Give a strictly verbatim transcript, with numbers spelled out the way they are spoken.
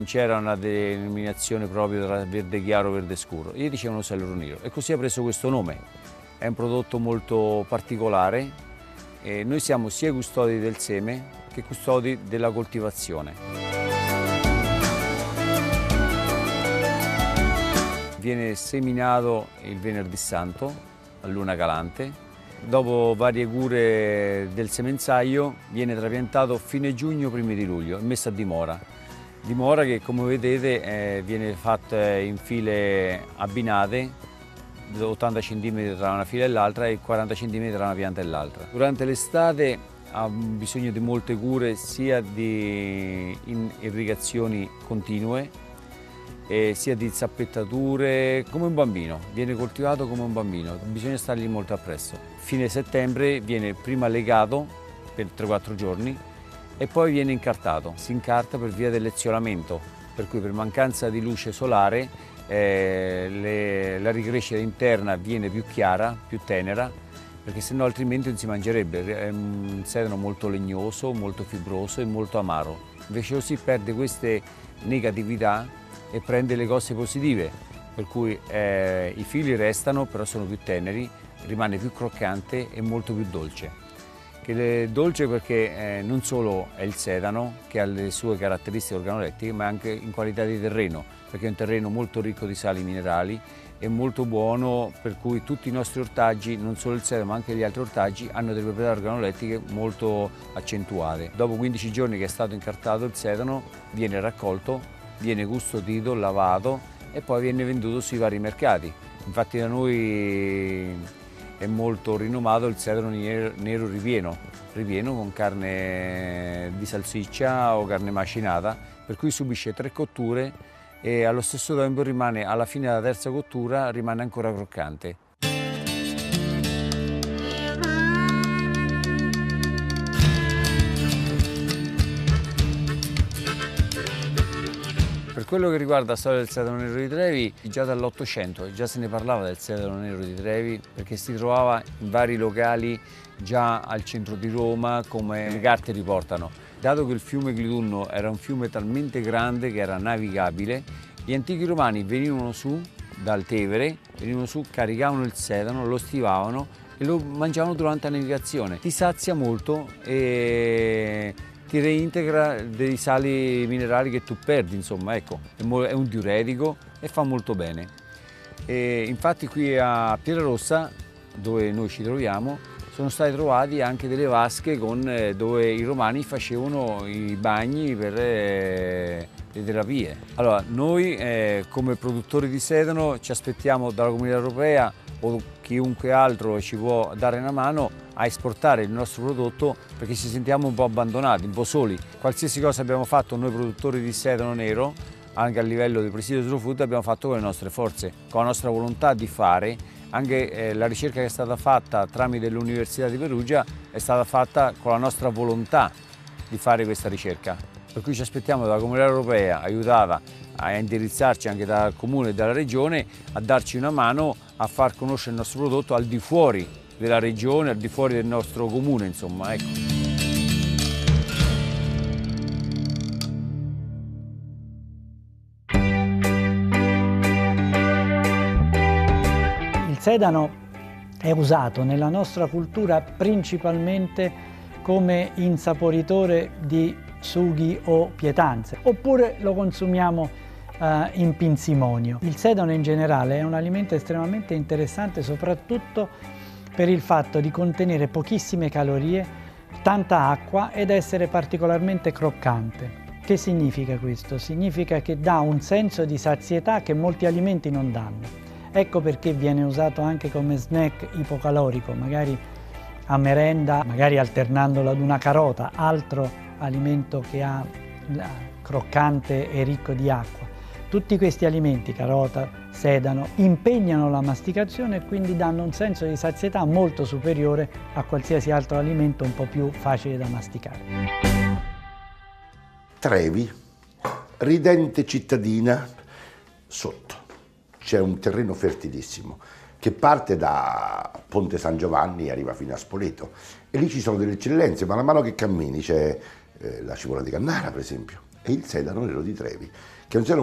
C'era una denominazione proprio tra verde chiaro e verde scuro, gli dicevano Cedro nero e così ha preso questo nome. È un prodotto molto particolare e noi siamo sia custodi del seme che custodi della coltivazione. Viene seminato il venerdì santo a luna calante, dopo varie cure del semenzaio viene trapiantato fine giugno, primi di luglio e messo a dimora. Dimora che, come vedete, eh, viene fatta in file abbinate, ottanta centimetri tra una fila e l'altra e quaranta centimetri tra una pianta e l'altra. Durante l'estate ha bisogno di molte cure, sia di irrigazioni continue, eh, sia di zappettature, come un bambino. Viene coltivato come un bambino, bisogna stargli molto appresso. Fine settembre viene prima legato per tre quattro giorni, e poi viene incartato. Si incarta per via dell'eziolamento, per cui per mancanza di luce solare eh, le, la ricrescita interna viene più chiara, più tenera, perché sennò altrimenti non si mangerebbe. È un sedano molto legnoso, molto fibroso e molto amaro. Invece così perde queste negatività e prende le cose positive, per cui eh, i fili restano, però sono più teneri, rimane più croccante e molto più dolce. Che è dolce perché eh, non solo è il sedano che ha le sue caratteristiche organolettiche, ma anche in qualità di terreno, perché è un terreno molto ricco di sali minerali e molto buono, per cui tutti i nostri ortaggi, non solo il sedano ma anche gli altri ortaggi, hanno delle proprietà organolettiche molto accentuate. Dopo quindici giorni che è stato incartato il sedano viene raccolto, viene custodito, lavato e poi viene venduto sui vari mercati. Infatti da noi è molto rinomato il sedano nero, nero ripieno, ripieno con carne di salsiccia o carne macinata, per cui subisce tre cotture e allo stesso tempo rimane, alla fine della terza cottura, rimane ancora croccante. Per quello che riguarda la storia del sedano nero di Trevi, già dall'Ottocento già se ne parlava del sedano nero di Trevi, perché si trovava in vari locali già al centro di Roma, come le carte riportano. Dato che il fiume Clitunno era un fiume talmente grande che era navigabile, gli antichi romani venivano su dal Tevere, venivano su, caricavano il sedano, lo stivavano e lo mangiavano durante la navigazione. Ti sazia molto e ti reintegra dei sali minerali che tu perdi, insomma, ecco, è un diuretico e fa molto bene. E infatti qui a Pietrarossa, dove noi ci troviamo, sono stati trovati anche delle vasche con, eh, dove i romani facevano i bagni per eh, le terapie. Allora, noi eh, come produttori di sedano ci aspettiamo dalla Comunità Europea o chiunque altro ci può dare una mano a esportare il nostro prodotto, perché ci sentiamo un po' abbandonati, un po' soli. Qualsiasi cosa abbiamo fatto noi produttori di sedano nero, anche a livello del presidio Slow Food, abbiamo fatto con le nostre forze, con la nostra volontà di fare. Anche eh, la ricerca che è stata fatta tramite l'Università di Perugia è stata fatta con la nostra volontà di fare questa ricerca. Per cui ci aspettiamo dalla Comunità Europea, aiutata a indirizzarci anche dal Comune e dalla Regione, a darci una mano a far conoscere il nostro prodotto al di fuori della Regione, al di fuori del nostro Comune, insomma, ecco. Il sedano è usato nella nostra cultura principalmente come insaporitore di sughi o pietanze, oppure lo consumiamo uh, in pinzimonio. Il sedano in generale è un alimento estremamente interessante, soprattutto per il fatto di contenere pochissime calorie, tanta acqua ed essere particolarmente croccante. Che significa questo? Significa che dà un senso di sazietà che molti alimenti non danno. Ecco perché viene usato anche come snack ipocalorico, magari a merenda, magari alternandolo ad una carota, altro alimento che ha croccante e ricco di acqua. Tutti questi alimenti, carota, sedano, impegnano la masticazione e quindi danno un senso di sazietà molto superiore a qualsiasi altro alimento un po' più facile da masticare. Trevi, ridente cittadina, sotto c'è un terreno fertilissimo che parte da Ponte San Giovanni e arriva fino a Spoleto, e lì ci sono delle eccellenze, man mano che cammini c'è eh, la cipolla di Cannara per esempio, e il sedano nero di Trevi, che è un sedano